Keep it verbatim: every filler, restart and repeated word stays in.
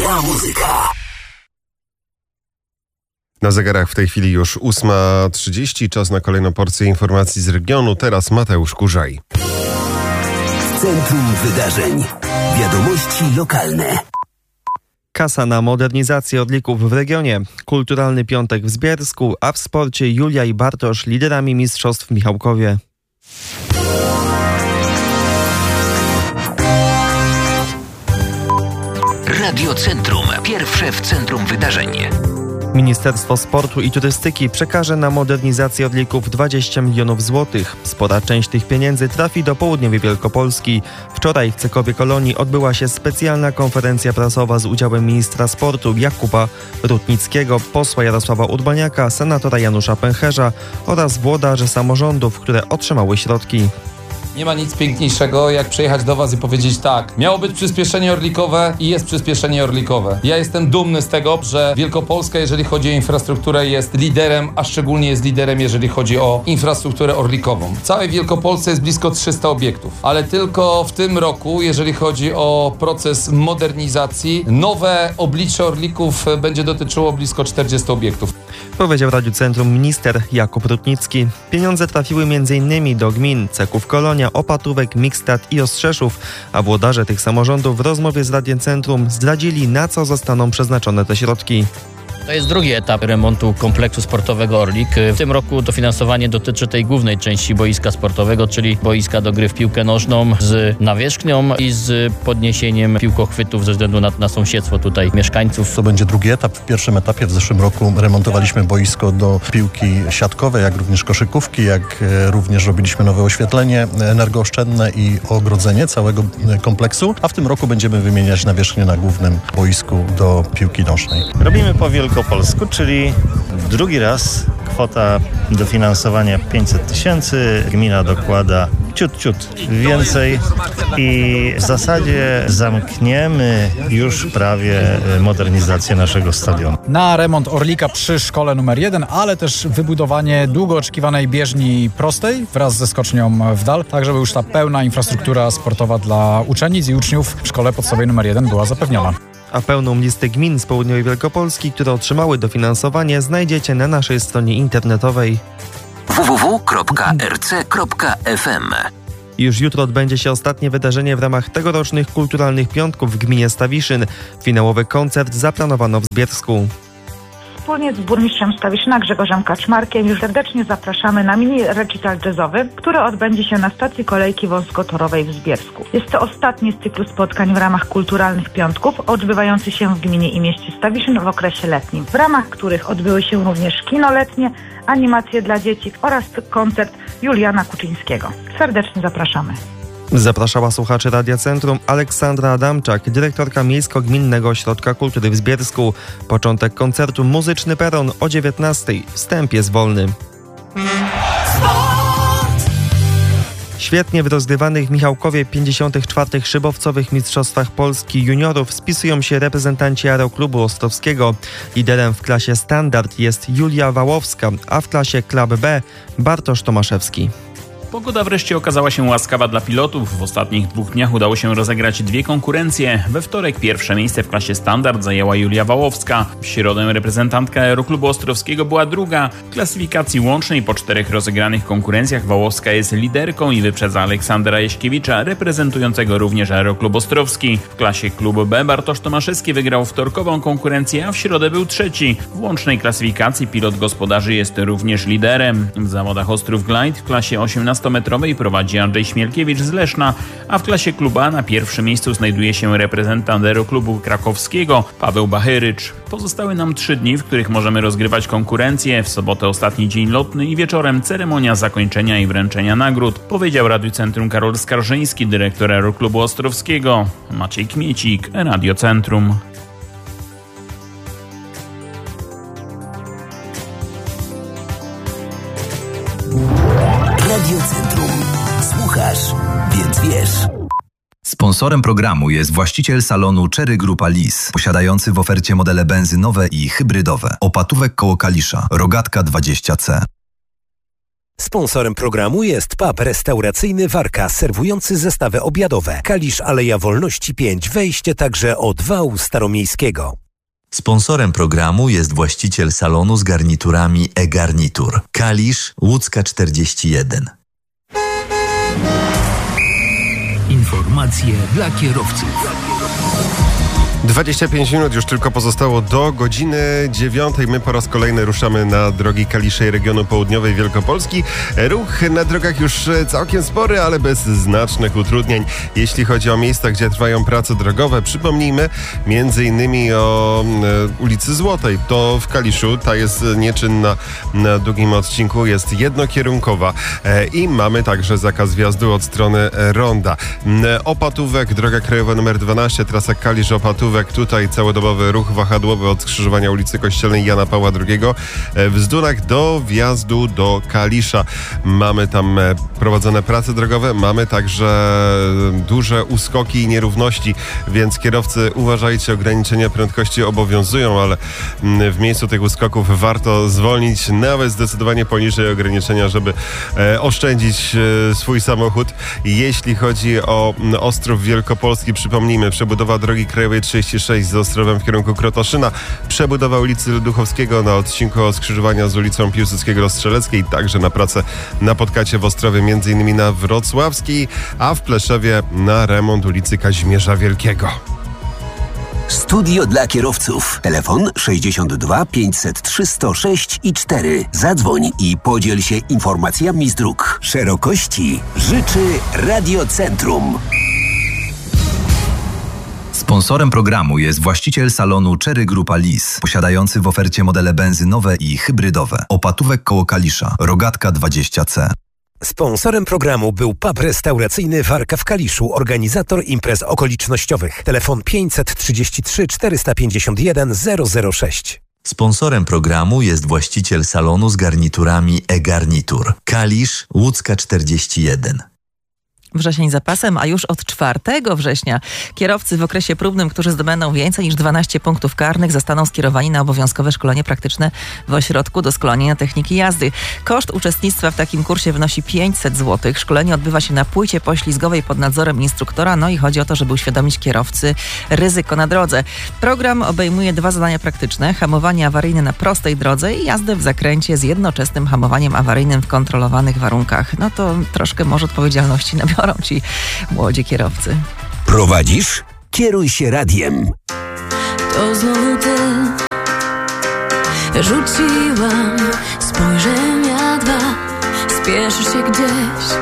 Gra muzyka. Na zegarach w tej chwili już ósma trzydzieści. Czas na kolejną porcję informacji z regionu. Teraz Mateusz Kurzaj. Centrum wydarzeń. Wiadomości lokalne. Kasa na modernizację Orlików w regionie. Kulturalny piątek w Zbiersku, a w sporcie Julia i Bartosz liderami mistrzostw w Michałkowie. Radio Centrum. Pierwsze w centrum wydarzeń. Ministerstwo Sportu i Turystyki przekaże na modernizację Orlików dwadzieścia milionów złotych. Spora część tych pieniędzy trafi do południowej Wielkopolski. Wczoraj w Cekowie Kolonii odbyła się specjalna konferencja prasowa z udziałem ministra sportu Jakuba Rutnickiego, posła Jarosława Urbaniaka, senatora Janusza Pęcherza oraz włodarzy samorządów, które otrzymały środki. Nie ma nic piękniejszego, jak przyjechać do was i powiedzieć tak. Miało być przyspieszenie orlikowe i jest przyspieszenie orlikowe. Ja jestem dumny z tego, że Wielkopolska, jeżeli chodzi o infrastrukturę, jest liderem, a szczególnie jest liderem, jeżeli chodzi o infrastrukturę orlikową. W całej Wielkopolsce jest blisko trzysta obiektów, ale tylko w tym roku, jeżeli chodzi o proces modernizacji, nowe oblicze orlików będzie dotyczyło blisko czterdziestu obiektów. Powiedział Radiu Centrum minister Jakub Rutnicki. Pieniądze trafiły między innymi do gmin Ceków Kolonia, Opatówek, Mikstad i Ostrzeszów, a włodarze tych samorządów w rozmowie z Radiem Centrum zdradzili, na co zostaną przeznaczone te środki. To jest drugi etap remontu kompleksu sportowego Orlik. W tym roku dofinansowanie dotyczy tej głównej części boiska sportowego, czyli boiska do gry w piłkę nożną z nawierzchnią i z podniesieniem piłkochwytów ze względu na, na sąsiedztwo tutaj mieszkańców. To będzie drugi etap. W pierwszym etapie w zeszłym roku remontowaliśmy boisko do piłki siatkowej, jak również koszykówki, jak również robiliśmy nowe oświetlenie energooszczędne i ogrodzenie całego kompleksu, a w tym roku będziemy wymieniać nawierzchnię na głównym boisku do piłki nożnej. Robimy po Wielkopolsku. Polsku, czyli drugi raz kwota dofinansowania pięćset tysięcy, gmina dokłada ciut, ciut więcej i w zasadzie zamkniemy już prawie modernizację naszego stadionu. Na remont Orlika przy szkole numer jeden, ale też wybudowanie długo oczekiwanej bieżni prostej wraz ze skocznią w dal, tak żeby już ta pełna infrastruktura sportowa dla uczennic i uczniów w szkole podstawowej numer jeden była zapewniona. A pełną listę gmin z południowej Wielkopolski, które otrzymały dofinansowanie, znajdziecie na naszej stronie internetowej w w w kropka r c kropka f m. Już jutro odbędzie się ostatnie wydarzenie w ramach tegorocznych kulturalnych piątków w gminie Stawiszyn. Finałowy koncert zaplanowano w Zbiersku. Wspólnie z burmistrzem Stawiszyna Grzegorzem Kaczmarkiem już serdecznie zapraszamy na mini recital jazzowy, który odbędzie się na stacji kolejki wąskotorowej w Zbiersku. Jest to ostatni z cyklu spotkań w ramach kulturalnych piątków odbywający się w gminie i mieście Stawiszyn w okresie letnim, w ramach których odbyły się również kino letnie, animacje dla dzieci oraz koncert Juliana Kuczyńskiego. Serdecznie zapraszamy. Zapraszała słuchaczy Radia Centrum Aleksandra Adamczak, dyrektorka Miejsko-Gminnego Ośrodka Kultury w Zbiersku. Początek koncertu Muzyczny Peron o dziewiętnastej. Wstęp jest wolny. Świetnie w rozgrywanych w Michałkowie pięćdziesiątych czwartych szybowcowych mistrzostwach Polski juniorów spisują się reprezentanci Aeroklubu Ostrowskiego. Liderem w klasie standard jest Julia Wałowska, a w klasie Klub B Bartosz Tomaszewski. Pogoda wreszcie okazała się łaskawa dla pilotów. W ostatnich dwóch dniach udało się rozegrać dwie konkurencje. We wtorek pierwsze miejsce w klasie standard zajęła Julia Wałowska. W środę reprezentantka Aeroklubu Ostrowskiego była druga. W klasyfikacji łącznej po czterech rozegranych konkurencjach Wałowska jest liderką i wyprzedza Aleksandra Jaśkiewicza, reprezentującego również Aeroklub Ostrowski. W klasie Klubu B Bartosz Tomaszewski wygrał wtorkową konkurencję, a w środę był trzeci. W łącznej klasyfikacji pilot gospodarzy jest również liderem. W zawodach Ostrów Glide w klasie osiemnastometrowej prowadzi Andrzej Śmielkiewicz z Leszna, a w klasie Klub A na pierwszym miejscu znajduje się reprezentant Aeroklubu Krakowskiego Paweł Bachyrycz. Pozostały nam trzy dni, w których możemy rozgrywać konkurencje. W sobotę ostatni dzień lotny i wieczorem ceremonia zakończenia i wręczenia nagród, powiedział Radiu Centrum Karol Skarżyński, dyrektor Aeroklubu Ostrowskiego. Maciej Kmiecik, Radio Centrum. Radio Centrum. Słuchasz, więc wiesz. Sponsorem programu jest właściciel salonu Cherry Grupa Lis, posiadający w ofercie modele benzynowe i hybrydowe. Opatówek koło Kalisza, Rogatka dwadzieścia C. Sponsorem programu jest pub restauracyjny Warka, serwujący zestawy obiadowe. Kalisz, Aleja Wolności pięć, wejście także od wału staromiejskiego. Sponsorem programu jest właściciel salonu z garniturami e-Garnitur. Kalisz, Łódzka czterdzieści jeden. Informacje dla kierowców. dwadzieścia pięć minut już tylko pozostało do godziny dziewiątej. My po raz kolejny ruszamy na drogi kaliszej regionu południowej Wielkopolski. Ruch na drogach już całkiem spory, ale bez znacznych utrudnień. Jeśli chodzi o miejsca, gdzie trwają prace drogowe, przypomnijmy między innymi o e, ulicy Złotej. To w Kaliszu, ta jest nieczynna na długim odcinku, jest jednokierunkowa e, i mamy także zakaz wjazdu od strony Ronda. E, Opatówek, droga krajowa numer dwanaście, trasa Kalisz-Opatówek. Tutaj całodobowy ruch wahadłowy od skrzyżowania ulicy Kościelnej Jana Pawła drugiego w Zdunach do wjazdu do Kalisza. Mamy tam prowadzone prace drogowe, mamy także duże uskoki i nierówności, więc kierowcy uważajcie, ograniczenia prędkości obowiązują, ale w miejscu tych uskoków warto zwolnić nawet zdecydowanie poniżej ograniczenia, żeby oszczędzić swój samochód. Jeśli chodzi o Ostrów Wielkopolski, przypomnijmy, przebudowa drogi krajowej trzydzieści sześć z Ostrowem w kierunku Krotoszyna, przebudowa ulicy Duchowskiego na odcinku od skrzyżowania z ulicą Piłsudskiego-Strzeleckiej, także na pracę na Podkacie w Ostrowie, między innymi na Wrocławskiej, a w Pleszewie na remont ulicy Kazimierza Wielkiego. Studio dla kierowców. Telefon sześćdziesiąt dwa pięćset trzy sto sześć i cztery. Zadzwoń i podziel się informacjami z dróg. Szerokości życzy Radiocentrum. Sponsorem programu jest właściciel salonu Cherry Grupa Lis, posiadający w ofercie modele benzynowe i hybrydowe. Opatówek koło Kalisza, Rogatka dwadzieścia C. Sponsorem programu był pub restauracyjny Warka w Kaliszu, organizator imprez okolicznościowych. Telefon pięćset trzydzieści trzy czterysta pięćdziesiąt jeden zero zero sześć. Sponsorem programu jest właściciel salonu z garniturami e-Garnitur. Kalisz, Łódzka czterdzieści jeden. Wrzesień za pasem, a już od czwartego września kierowcy w okresie próbnym, którzy zdobędą więcej niż dwanaście punktów karnych, zostaną skierowani na obowiązkowe szkolenie praktyczne w ośrodku doskonalenia techniki jazdy. Koszt uczestnictwa w takim kursie wynosi pięćset złotych. Szkolenie odbywa się na płycie poślizgowej pod nadzorem instruktora, no i chodzi o to, żeby uświadomić kierowcy ryzyko na drodze. Program obejmuje dwa zadania praktyczne: hamowanie awaryjne na prostej drodze i jazdę w zakręcie z jednoczesnym hamowaniem awaryjnym w kontrolowanych warunkach. No to troszkę może odpowiedzialności nabiorą ci młodzi kierowcy. Prowadzisz? Kieruj się radiem. To znowu ty. Rzuciłam spojrzenia dwa. Spieszysz się gdzieś.